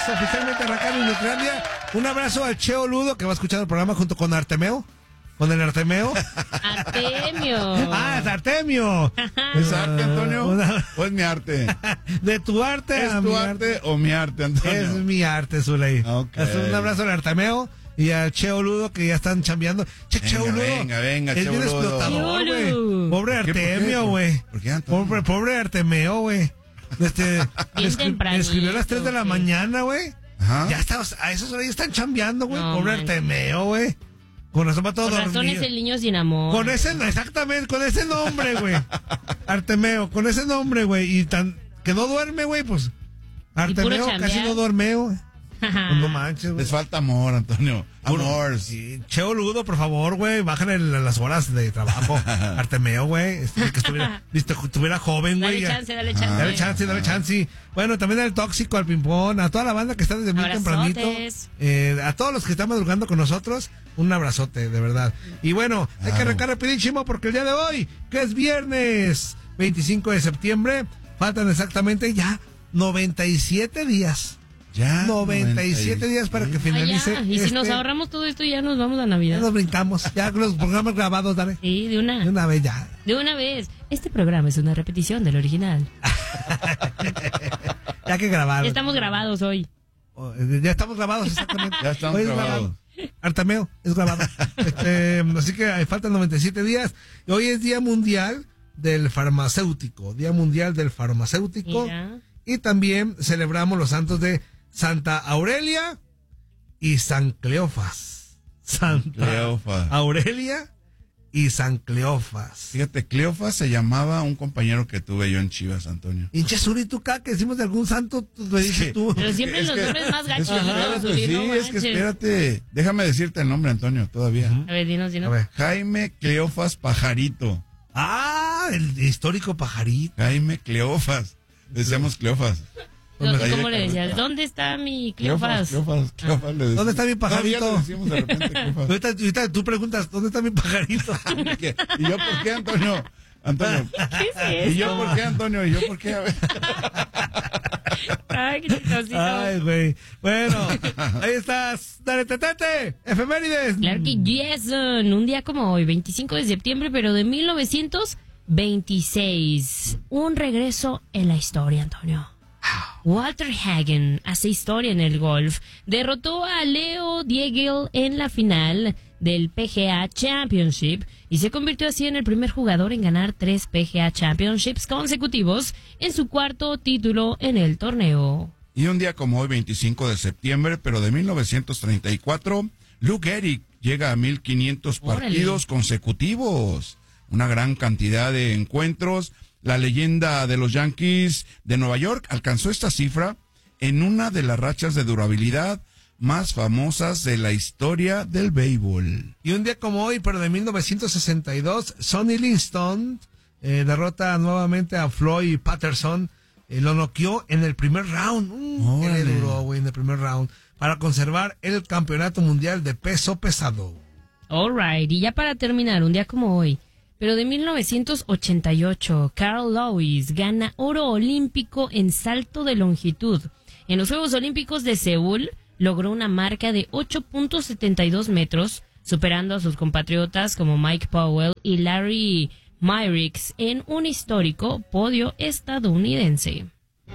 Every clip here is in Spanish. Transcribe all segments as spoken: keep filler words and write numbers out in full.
oficialmente arrancando Industrilandia. Un abrazo al Cheo Ludo, que va a escuchar el programa junto con Artemeo. ¿Con el Artemeo? Artemio. Ah, es Artemio. ¿Es arte, Antonio? Una... ¿O es mi arte? De tu arte ¿Es a tu mi arte, arte o mi arte, Antonio? Es mi arte, Zuley. Okay. Un abrazo al Artemeo y al Cheo Ludo, que ya están chambeando. Che, venga, Cheo Ludo. Venga, venga, es Cheo bien Ludo. explotador, güey. Pobre Artemio, güey. ¿Por qué, Antonio? Pobre, pobre Artemeo, güey. Este, me, escri me escribió a las tres de la mañana, güey. Ya está, a esos horas ya están chambeando, güey. No, pobre man. Artemeo, güey. Con razón va todo dormido. Con razón es el niño sin amor. Con ese, exactamente, con ese nombre, güey. Artemeo, con ese nombre, güey. Y tan, que no duerme, güey, pues. Artemeo casi no duerme, güey. No manches, güey. Les falta amor, Antonio. Amor. Sí. Cheo Ludo, por favor, güey. Bájale las horas de trabajo. Artemeo, güey. Este, que estuviera, viste, estuviera joven, güey. Dale chance, dale chance. Dale chance, dale chance. Bueno, también al Tóxico, al Pimpón, a toda la banda que está desde muy tempranito. Eh, a todos los que están madrugando con nosotros, un abrazote, de verdad. Y bueno, claro. Hay que arrancar rapidísimo porque el día de hoy, que es viernes veinticinco de septiembre, faltan exactamente ya noventa y siete días. Ya. noventa y siete días para que finalice. Ah, y este... si nos ahorramos todo esto, ya nos vamos a Navidad. Ya nos brincamos. Ya con los programas grabados, dale. Sí, de una. De una vez ya. De una vez. Este programa es una repetición del original. Ya que grabar. Ya estamos grabados hoy. Ya estamos grabados, exactamente. Ya estamos hoy grabados. Artemeo, es grabado. este, así que faltan noventa y siete días. Y hoy es Día Mundial del Farmacéutico. Día Mundial del Farmacéutico. Mira. Y también celebramos los santos de Santa Aurelia y San Cleofas. Santa Cleofas. Aurelia y San Cleofas. Fíjate, Cleofas se llamaba un compañero que tuve yo en Chivas, Antonio. Hinche Suri, tú acá que decimos de algún santo, lo dices sí. tú. Pero siempre es los que, nombres más gachos. Ajá, Suri, sí, no es que espérate. Déjame decirte el nombre, Antonio, todavía. Uh-huh. A ver, dinos, dinos. A ver. Jaime Cleofas Pajarito. Ah, el histórico Pajarito. Jaime Cleofas. Decíamos Cleofas. ¿Cómo, ¿Cómo le decías? ¿Dónde está mi Cleofas? Cleofas, Cleofas, ah. ¿Dónde está mi pajarito? Le decimos de repente Cleofas. Ahorita, ahorita tú preguntas, ¿dónde está mi pajarito? ¿Y yo por qué, Antonio? Antonio. ¿Qué es esto? ¿Y yo por qué, Antonio? ¿Y yo por qué? A ver. Ay, qué chistosito. Ay, güey. Bueno, ahí estás. Dale, tetete. Efemérides. Claro que yes. Un día como hoy, veinticinco de septiembre, pero de mil novecientos veintiséis. Un regreso en la historia, Antonio. Walter Hagen hace historia en el golf. Derrotó a Leo Diegel en la final del P G A Championship y se convirtió así en el primer jugador en ganar tres P G A Championships consecutivos en su cuarto título en el torneo. Y un día como hoy, veinticinco de septiembre, pero de mil novecientos treinta y cuatro, Lou Gehrig llega a mil quinientos partidos consecutivos. Una gran cantidad de encuentros. La leyenda de los Yankees de Nueva York alcanzó esta cifra en una de las rachas de durabilidad más famosas de la historia del béisbol. Y un día como hoy, pero de mil novecientos sesenta y dos, Sonny Liston eh, derrota nuevamente a Floyd Patterson. Eh, lo noqueó en el primer round. Mm, que le duró, güey, en el primer round. Para conservar el campeonato mundial de peso pesado. All right, y ya para terminar, un día como hoy, pero de mil novecientos ochenta y ocho, Carl Lewis gana oro olímpico en salto de longitud. En los Juegos Olímpicos de Seúl logró una marca de ocho punto setenta y dos metros, superando a sus compatriotas como Mike Powell y Larry Myricks en un histórico podio estadounidense.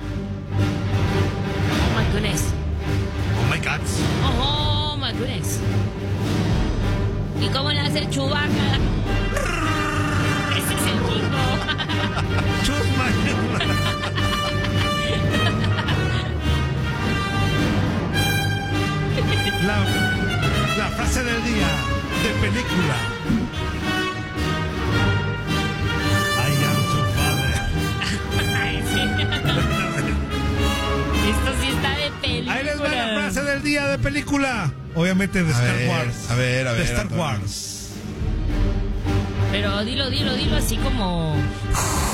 Oh my goodness. Oh my God. Oh, oh my goodness. ¿Y cómo le hace Chewbacca? Ese es el Kingo. la, la frase del día de película. I am su father. Ay, sí. Esto sí está de película. Ahí les va la frase del día de película. Obviamente de a Star ver, Wars. A ver, a ver. De Star Antonio. Wars. Pero dilo, dilo, dilo así como...